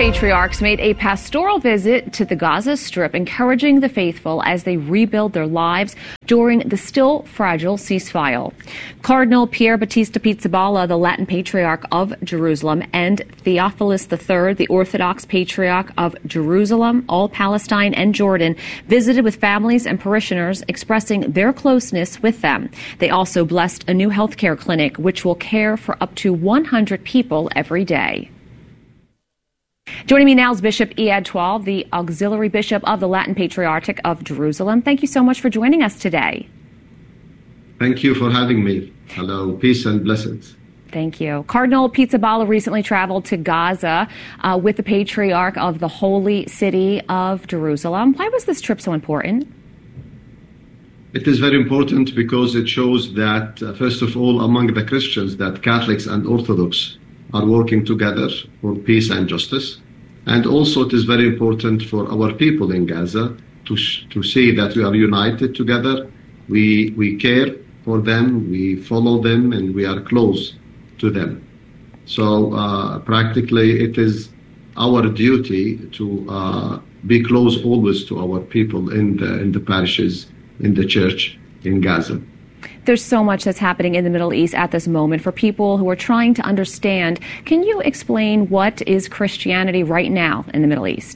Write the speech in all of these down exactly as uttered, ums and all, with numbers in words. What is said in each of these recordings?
patriarchs made a pastoral visit to the Gaza Strip, encouraging the faithful as they rebuild their lives during the still fragile ceasefire. Cardinal Pier Battista Pizzaballa, the Latin Patriarch of Jerusalem, and Theophilus the Third, the Orthodox Patriarch of Jerusalem, all Palestine and Jordan, visited with families and parishioners, expressing their closeness with them. They also blessed a new healthcare clinic, which will care for up to one hundred people every day. Joining me now is Bishop Iyad Twal, the Auxiliary Bishop of the Latin Patriarchate of Jerusalem. Thank you so much for joining us today. Thank you for having me. Hello, peace and blessings. Thank you. Cardinal Pizzaballa recently traveled to Gaza uh, with the Patriarch of the Holy City of Jerusalem. Why was this trip so important? It is very important because it shows that, uh, first of all, among the Christians, that Catholics and Orthodox are working together for peace and justice. And also it is very important for our people in Gaza to sh- to see that we are united together. We we care for them, we follow them, and we are close to them. So uh, practically it is our duty to uh, be close always to our people in the in the parishes, in the church in Gaza. There's so much that's happening in the Middle East at this moment for people who are trying to understand. Can you explain what is Christianity right now in the Middle East?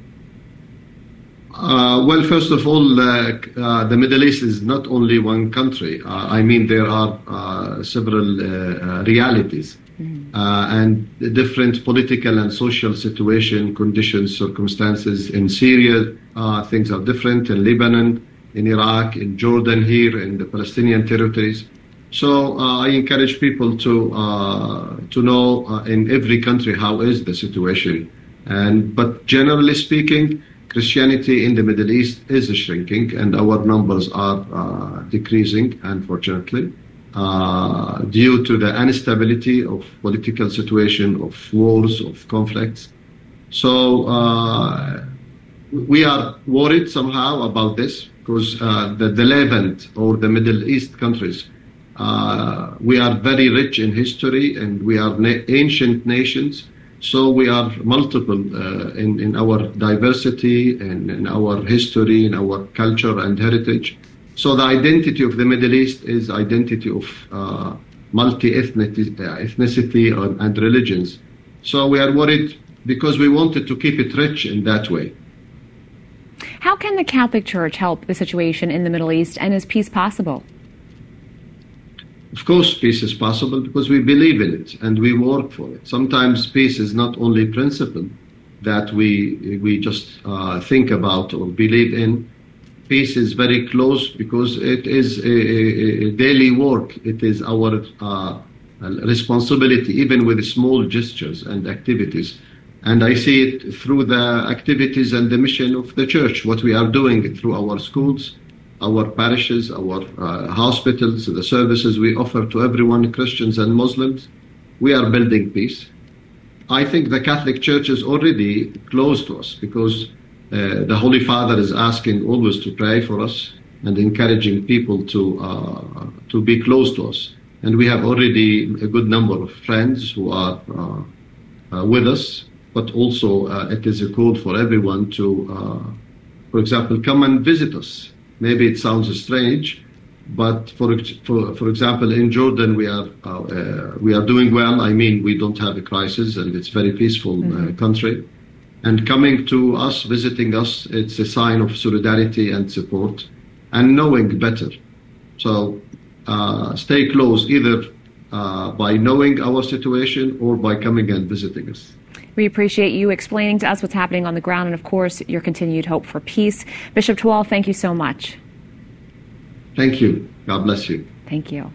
Uh, well, first of all, uh, uh, the Middle East is not only one country. Uh, I mean, there are uh, several uh, uh, realities mm. uh, and different political and social situation, conditions, circumstances. In Syria, uh, things are different. In Lebanon, in Iraq, in Jordan, here in the Palestinian territories. So uh, I encourage people to uh, to know uh, in every country how is the situation. And but generally speaking, Christianity in the Middle East is shrinking, and our numbers are uh, decreasing, unfortunately, uh, due to the instability of political situation, of wars, of conflicts. So uh, we are worried somehow about this, because uh, the, the Levant or the Middle East countries, uh, we are very rich in history, and we are na- ancient nations. So we are multiple uh, in, in our diversity and in our history, in our culture and heritage. So the identity of the Middle East is identity of uh, multi-ethnicity ethnicity and, and religions. So we are worried because we wanted to keep it rich in that way. How can the Catholic Church help the situation in the Middle East, and is peace possible? Of course, peace is possible because we believe in it and we work for it. Sometimes peace is not only principle that we we just uh, think about or believe in. Peace is very close because it is a, a, a daily work. It is our uh, responsibility, even with small gestures and activities. And I see it through the activities and the mission of the church, what we are doing through our schools, our parishes, our uh, hospitals, the services we offer to everyone, Christians and Muslims. We are building peace. I think the Catholic Church is already close to us because uh, the Holy Father is asking always to pray for us and encouraging people to uh, to be close to us. And we have already a good number of friends who are uh, uh, with us, but also uh, it is a call for everyone to, uh, for example, come and visit us. Maybe it sounds strange, but for for for example, in Jordan we are uh, uh, we are doing well. I mean, we don't have a crisis, and it's a very peaceful mm-hmm. uh, country. And coming to us, visiting us, it's a sign of solidarity and support, and knowing better. So uh, stay close, either uh, by knowing our situation or by coming and visiting us. We appreciate you explaining to us what's happening on the ground and, of course, your continued hope for peace. Bishop Twal, thank you so much. Thank you. God bless you. Thank you.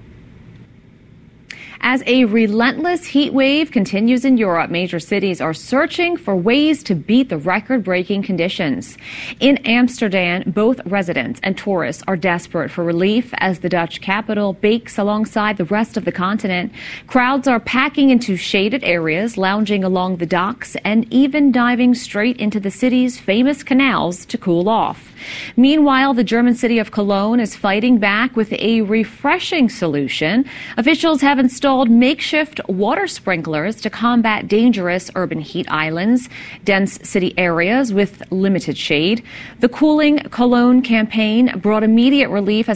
As a relentless heat wave continues in Europe, major cities are searching for ways to beat the record-breaking conditions. In Amsterdam, both residents and tourists are desperate for relief as the Dutch capital bakes alongside the rest of the continent. Crowds are packing into shaded areas, lounging along the docks, and even diving straight into the city's famous canals to cool off. Meanwhile, the German city of Cologne is fighting back with a refreshing solution. Officials have installed makeshift water sprinklers to combat dangerous urban heat islands, dense city areas with limited shade. The Cooling Cologne campaign brought immediate relief as